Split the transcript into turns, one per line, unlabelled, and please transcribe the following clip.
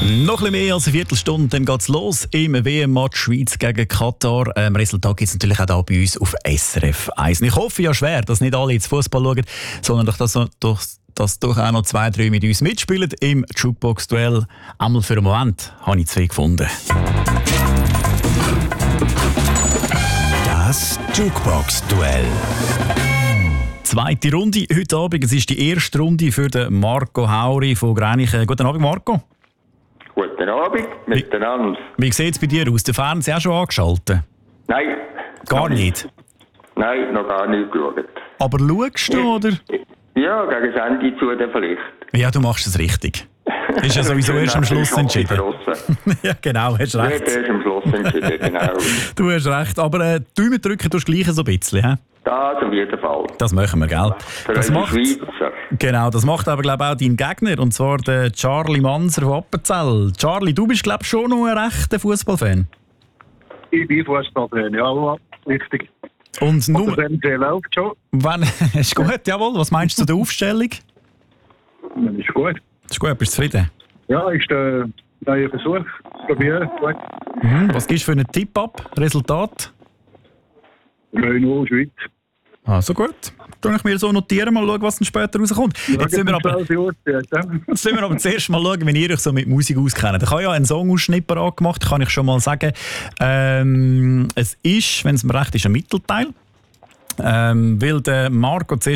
Noch ein bisschen mehr als eine Viertelstunde, dann geht es los im WM-Match Schweiz gegen Katar. Resultat gibt es natürlich auch hier bei uns auf SRF 1. Ich hoffe ja schwer, dass nicht alle jetzt Fußball schauen, sondern dass doch auch noch 2, 3 mit uns mitspielen im Jukebox-Duell. Einmal für einen Moment habe ich 2 gefunden.
Das Jukebox-Duell.
Zweite Runde heute Abend. Es ist die erste Runde für den Marco Hauri von Gränichen. Guten Abend, Marco.
Guten Abend miteinander.
Wie sieht es bei dir aus? Der Fernseher auch schon angeschaltet?
Nein.
Gar nicht?
Nein, noch gar nicht geschaut.
Aber schaust du, oder?
Ja, gegen das Ende zu dann vielleicht.
Ja, du machst es richtig. Ist ja sowieso erst am Schluss entschieden. Ja, genau, hast recht.
Wird erst am Schluss entschieden, genau.
Du hast recht, aber Daumen drücken tust du gleich so ein bisschen, hä?
Das auf jeden Fall.
Das machen wir, gell?
Für
Das
unsere
macht,
Schweizer.
genau, das macht aber, glaube ich, auch dein Gegner, und zwar der Charlie Manser von Appenzell. Charlie, du bist, glaube ich, schon noch ein rechter Fußballfan.
Ich bin Fußballfan, ja, richtig.
Und nur...
Der Fernseher läuft schon.
Wenn, ist gut, jawohl. Was meinst du zu der Aufstellung?
Das ist gut.
Ist gut, bist du zufrieden?
Ja, ist der neue Versuch. Probieren, gut.
Was gibst du für einen Tipp ab? Resultat?
3-0 Schweiz.
Also gut. Dann ich mir so notieren, mal schauen, was dann später rauskommt. Jetzt müssen wir aber zuerst mal schauen, wenn ihr euch so mit Musik auskennt. Ich habe ja einen Songausschnitt parat gemacht, kann ich schon mal sagen. Es ist, wenn es mir recht ist, ein Mittelteil. Weil der Marco zuerst